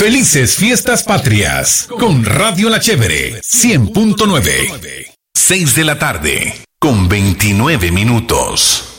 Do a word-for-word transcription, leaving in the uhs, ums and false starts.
Felices Fiestas Patrias con Radio La Chévere cien punto nueve. seis de la tarde con veintinueve minutos.